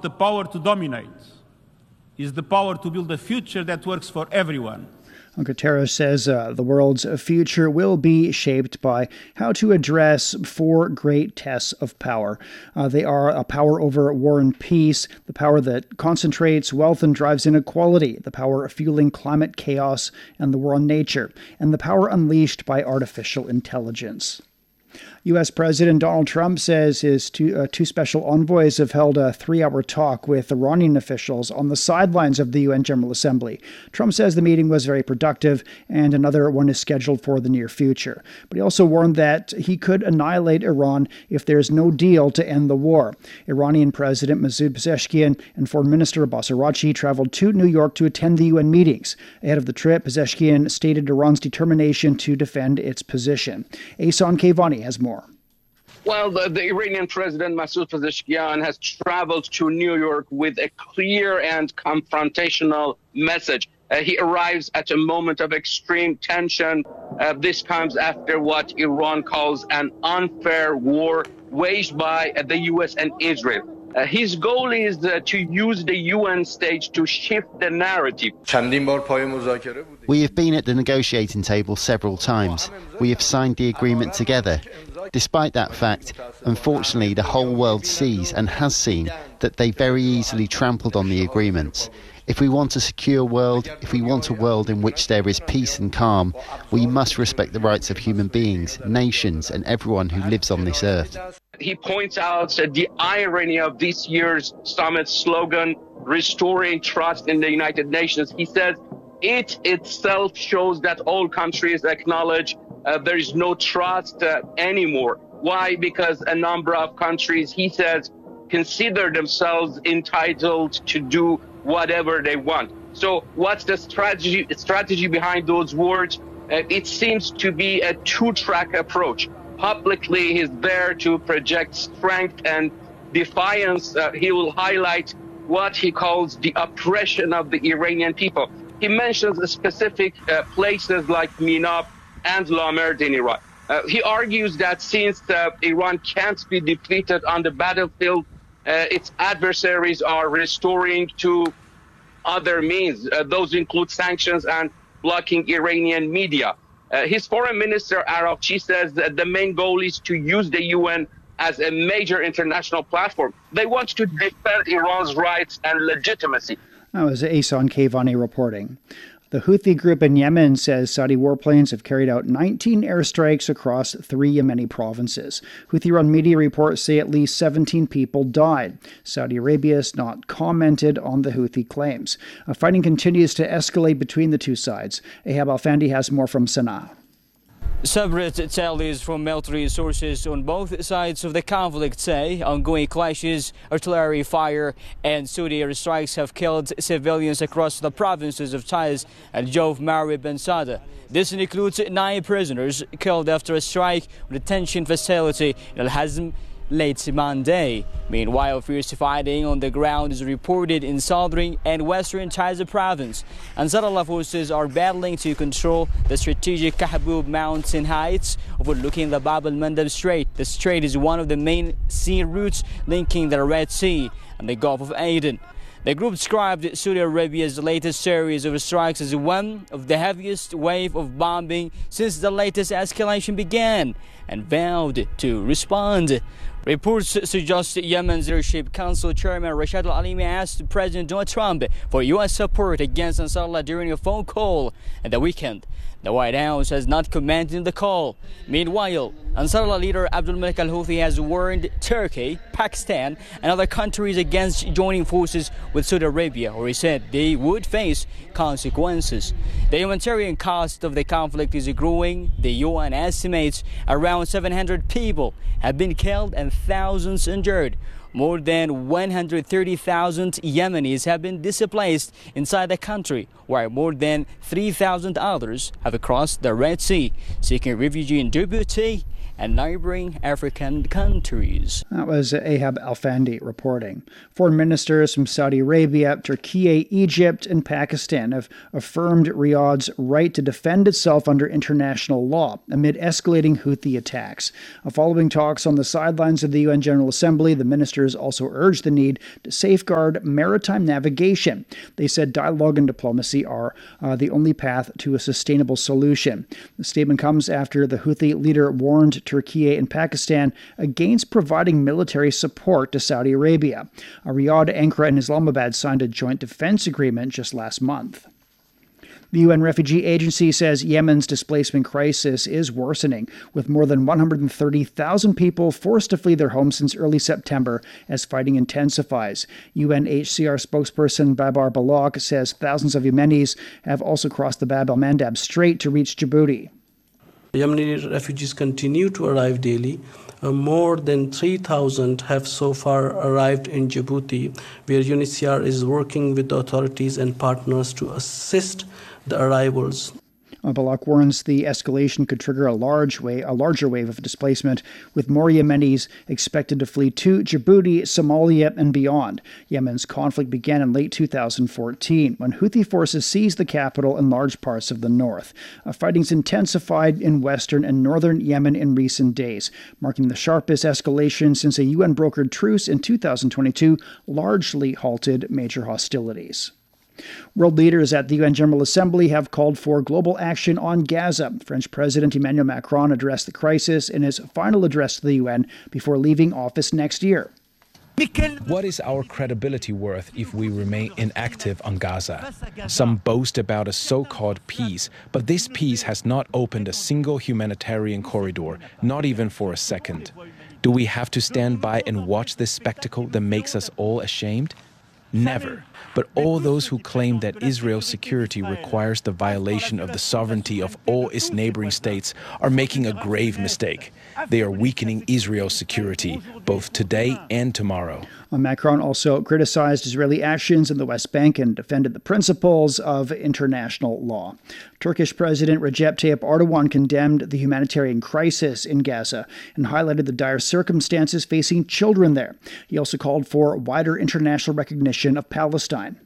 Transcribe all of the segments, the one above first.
the power to dominate. It's the power to build a future that works for everyone. Guterres says the world's future will be shaped by how to address four great tests of power. They are a power over war and peace, the power that concentrates wealth and drives inequality, the power of fueling climate chaos and the war on nature, and the power unleashed by artificial intelligence. U.S. President Donald Trump says his two special envoys have held a 3-hour talk with Iranian officials on the sidelines of the UN General Assembly. Trump says the meeting was very productive and another one is scheduled for the near future. But he also warned that he could annihilate Iran if there's no deal to end the war. Iranian President Masoud Pezeshkian and Foreign Minister Abbas Araghchi traveled to New York to attend the UN meetings. Ahead of the trip, Pezeshkian stated Iran's determination to defend its position. Ahsan Kayvani has more. Well, the Iranian President Masoud Pezeshkian has traveled to New York with a clear and confrontational message. He arrives at a moment of extreme tension. This comes after what Iran calls an unfair war waged by the U.S. and Israel. His goal is to use the UN stage to shift the narrative. We have been at the negotiating table several times. We have signed the agreement together. Despite that fact, unfortunately, the whole world sees and has seen that they very easily trampled on the agreements. If we want a secure world, if we want a world in which there is peace and calm, we must respect the rights of human beings, nations, and everyone who lives on this earth. He points out the irony of this year's summit slogan, restoring trust in the United Nations. He says it itself shows that all countries acknowledge there is no trust anymore. Why? Because a number of countries, he says, consider themselves entitled to do whatever they want. So what's the strategy behind those words? It seems to be a two-track approach. Publicly, he's there to project strength and defiance. He will highlight what he calls the oppression of the Iranian people. He mentions specific places like Minab and Lamerd in Iran. He argues that since Iran can't be defeated on the battlefield, its adversaries are restoring to other means. Those include sanctions and blocking Iranian media. His foreign minister, Araghchi, says that the main goal is to use the UN as a major international platform. They want to defend Iran's rights and legitimacy. That was Ahsan Kayvani reporting. The Houthi group in Yemen says Saudi warplanes have carried out 19 airstrikes across 3 Yemeni provinces. Houthi-run media reports say at least 17 people died. Saudi Arabia has not commented on the Houthi claims. Fighting continues to escalate between the two sides. Ahab Alfandi has more from Sana'a. Separate tallies from military sources on both sides of the conflict say ongoing clashes, artillery fire and Saudi airstrikes have killed civilians across the provinces of Taiz and Jawf, Marib and Sada. This includes 9 prisoners killed after a strike on a detention facility in Al-Hazm late Monday. Meanwhile, fierce fighting on the ground is reported in southern and western Taiz province. Ansarullah forces are battling to control the strategic Kahbub mountain heights overlooking the Bab al-Mandab Strait. The strait is one of the main sea routes linking the Red Sea and the Gulf of Aden. The group described Saudi Arabia's latest series of strikes as one of the heaviest wave of bombing since the latest escalation began and vowed to respond. Reports suggest Yemen's Leadership Council Chairman Rashad Al-Alimi asked President Donald Trump for U.S. support against Ansarullah during a phone call at the weekend. The White House has not commented on the call. Meanwhile, Ansarullah leader Abdul Malik al-Houthi has warned Turkey, Pakistan and other countries against joining forces with Saudi Arabia, or he said they would face consequences. The humanitarian cost of the conflict is growing. The UN estimates around 700 people have been killed and thousands injured. More than 130,000 Yemenis have been displaced inside the country, while more than 3,000 others have crossed the Red Sea, seeking refuge in Djibouti and neighboring African countries. That was Ahab Alfandi reporting. Foreign ministers from Saudi Arabia, Turkey, Egypt, and Pakistan have affirmed Riyadh's right to defend itself under international law amid escalating Houthi attacks. Following talks on the sidelines of the UN General Assembly, the ministers also urged the need to safeguard maritime navigation. They said dialogue and diplomacy are the only path to a sustainable solution. The statement comes after the Houthi leader warned Turkey and Pakistan against providing military support to Saudi Arabia. Riyadh, Ankara, and Islamabad signed a joint defense agreement just last month. The UN Refugee Agency says Yemen's displacement crisis is worsening, with more than 130,000 people forced to flee their homes since early September as fighting intensifies. UNHCR spokesperson Babar Balak says thousands of Yemenis have also crossed the Bab el-Mandab Strait to reach Djibouti. Yemeni refugees continue to arrive daily. More than 3,000 have so far arrived in Djibouti, where UNHCR is working with the authorities and partners to assist the arrivals. Balak warns the escalation could trigger a larger wave of displacement, with more Yemenis expected to flee to Djibouti, Somalia, and beyond. Yemen's conflict began in late 2014, when Houthi forces seized the capital and large parts of the north. Fighting's intensified in western and northern Yemen in recent days, marking the sharpest escalation since a UN-brokered truce in 2022 largely halted major hostilities. World leaders at the UN General Assembly have called for global action on Gaza. French President Emmanuel Macron addressed the crisis in his final address to the UN before leaving office next year. What is our credibility worth if we remain inactive on Gaza? Some boast about a so-called peace, but this peace has not opened a single humanitarian corridor, not even for a second. Do we have to stand by and watch this spectacle that makes us all ashamed? Never. But all those who claim that Israel's security requires the violation of the sovereignty of all its neighboring states are making a grave mistake. They are weakening Israel's security, both today and tomorrow. Macron also criticized Israeli actions in the West Bank and defended the principles of international law. Turkish President Recep Tayyip Erdogan condemned the humanitarian crisis in Gaza and highlighted the dire circumstances facing children there. He also called for wider international recognition of Palestine.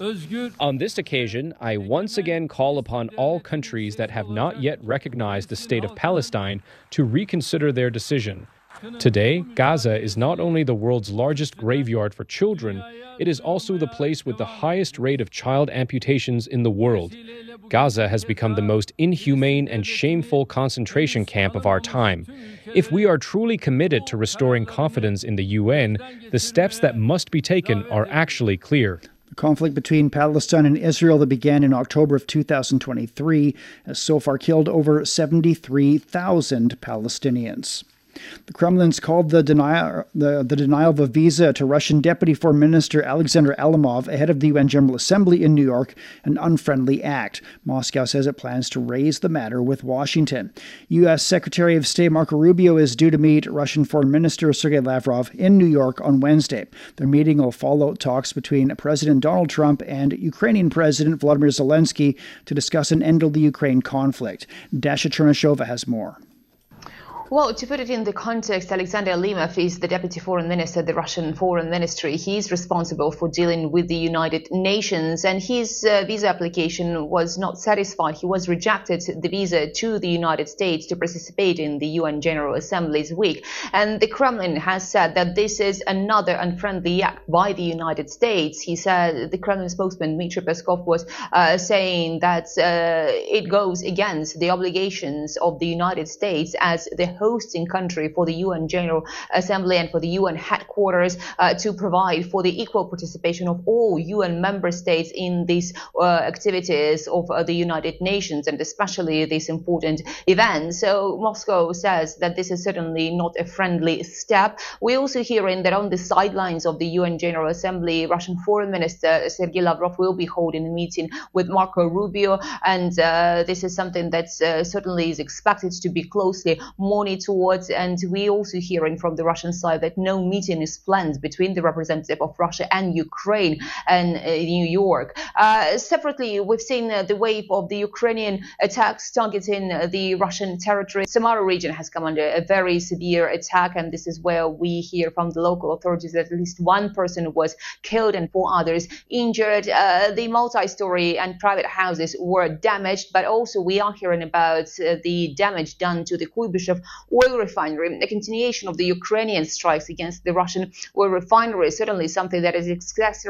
On this occasion, I once again call upon all countries that have not yet recognized the state of Palestine to reconsider their decision. Today, Gaza is not only the world's largest graveyard for children, it is also the place with the highest rate of child amputations in the world. Gaza has become the most inhumane and shameful concentration camp of our time. If we are truly committed to restoring confidence in the UN, the steps that must be taken are actually clear. The conflict between Palestine and Israel that began in October of 2023 has so far killed over 73,000 Palestinians. The Kremlin's called the denial of a visa to Russian Deputy Foreign Minister Alexander Alamov ahead of the UN General Assembly in New York an unfriendly act. Moscow says it plans to raise the matter with Washington. U.S. Secretary of State Marco Rubio is due to meet Russian Foreign Minister Sergei Lavrov in New York on Wednesday. Their meeting will follow talks between President Donald Trump and Ukrainian President Volodymyr Zelensky to discuss an end to the Ukraine conflict. Dasha Chernyshova has more. Well, to put it in the context, Alexander Alimov is the Deputy Foreign Minister of the Russian Foreign Ministry. He's responsible for dealing with the United Nations, and his visa application was not satisfied. He was rejected the visa to the United States to participate in the UN General Assembly's week. And the Kremlin has said that this is another unfriendly act by the United States. He said, the Kremlin spokesman Dmitry Peskov was saying that it goes against the obligations of the United States as the hosting country for the UN General Assembly and for the UN headquarters to provide for the equal participation of all UN member states in these activities of the United Nations, and especially this important event. So Moscow says that this is certainly not a friendly step. We're also hearing that on the sidelines of the UN General Assembly, Russian Foreign Minister Sergei Lavrov will be holding a meeting with Marco Rubio, and this is something that certainly is expected to be closely monitored meet towards, and we also hearing from the Russian side that no meeting is planned between the representative of Russia and Ukraine and New York. Separately, we've seen the wave of the Ukrainian attacks targeting the Russian territory. Samara region has come under a very severe attack, and this is where we hear from the local authorities that at least one person was killed and 4 others injured. The multi-story and private houses were damaged, but also we are hearing about the damage done to the Kuibyshev oil refinery. The continuation of the Ukrainian strikes against the Russian oil refinery is certainly something that is exacerbated